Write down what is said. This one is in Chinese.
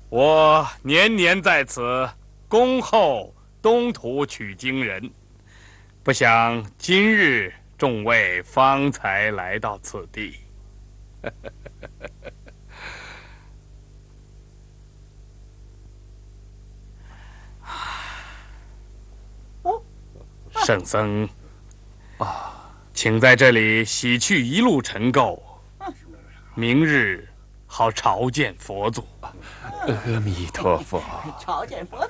我年年在此恭候东土取经人，不想今日众位方才来到此地。圣僧，请在这里洗去一路尘垢，明日好朝见佛祖。 阿弥陀佛。 朝见佛